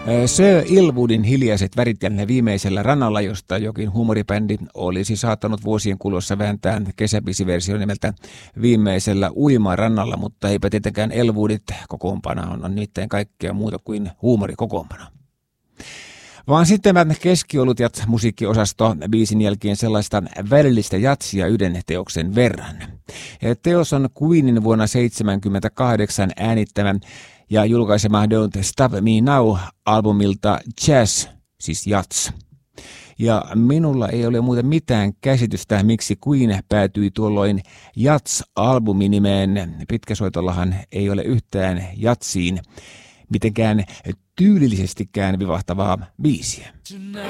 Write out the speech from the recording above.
Sir Ilwoodin Hiljaiset värit ja Viimeisellä rannalla, josta jokin huumoribändi olisi saattanut vuosien kuluessa vääntää kesäbiisiversio nimeltä Viimeisellä uimarannalla, mutta eipä tietenkään Elwoodit kokoonpana on nimittäin kaikkea muuta kuin huumorikokoonpana. Vaan sitten keskiolut musiikkiosasto biisin jälkeen sellaista välillistä jatsia yhden teoksen verran. Teos on Queenin vuonna 1978 äänittämä ja julkaisema Don't Stop Me Now-albumilta Jazz, siis jats. Ja minulla ei ole muuten mitään käsitystä, miksi Queen päätyi tuolloin Jats-albuminimeen. Pitkäsoitollahan ei ole yhtään jatsiin mitenkään tyylillisestikään vivahtavaa biisiä.